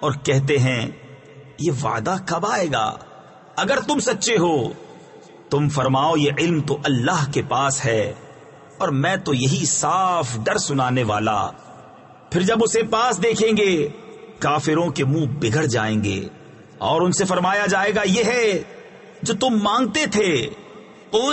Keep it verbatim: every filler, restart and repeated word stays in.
और कहते हैं ये वादा कब आएगा? अगर तुम सच्चे हो तुम फरमाओ ये इल्म तो अल्लाह के पास है और मैं तो यही साफ डर सुनाने वाला। फिर जब उसे पास देखेंगे काफिरों के मुंह बिगड़ जाएंगे और उनसे फरमाया जाएगा ये है जो तुम मांगते थे।